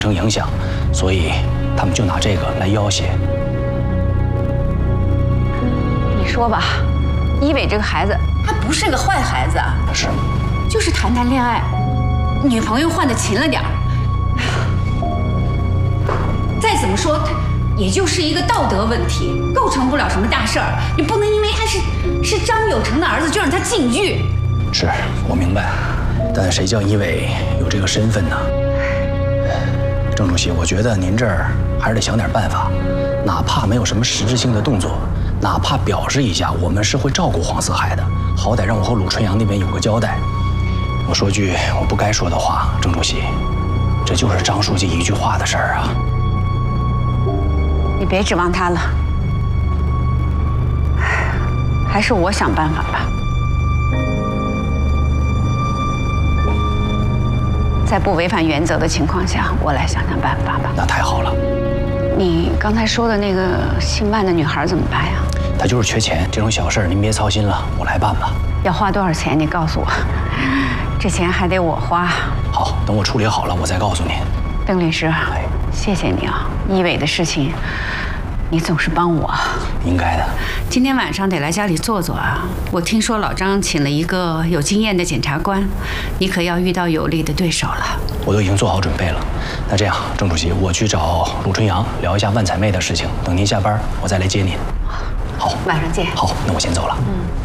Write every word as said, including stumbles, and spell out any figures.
成影响，所以他们就拿这个来要挟。 你说吧，一伟这个孩子，他不是个坏孩子啊， 是， 就是谈谈恋爱，女朋友换的勤了点儿。再怎么说，他也就是一个道德问题，构成不了什么大事儿。你不能因为他是是张有成的儿子，就让他进狱。 是我明白，但谁叫一伟有这个身份呢？郑主席，我觉得您这儿还是得想点办法，哪怕没有什么实质性的动作，哪怕表示一下我们是会照顾黄四海的，好歹让我和鲁春阳那边有个交代。我说句我不该说的话，郑主席，这就是张书记一句话的事儿啊。 你别指望他了，还是我想办法吧。在不违反原则的情况下，我来想想办法吧。 那太好了。 你刚才说的那个姓万的女孩怎么办呀？ 她就是缺钱，这种小事您别操心了，我来办吧。 要花多少钱？你告诉我，这钱还得我花。 好，等我处理好了，我再告诉您。 邓律师， 哎， 谢谢你啊！一伟的事情，你总是帮我。 应该的。 今天晚上得来家里坐坐啊！我听说老张请了一个有经验的检察官，你可要遇到有力的对手了。 我都已经做好准备了。那这样，郑主席，我去找鲁春阳聊一下万彩妹的事情。等您下班，我再来接您。好， 晚上见。 好，那我先走了。嗯。